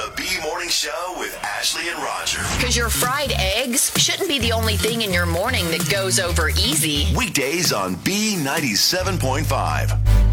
The B Morning Show with Ashley and Roger. Because your fried eggs shouldn't be the only thing in your morning that goes over easy. Weekdays on B97.5.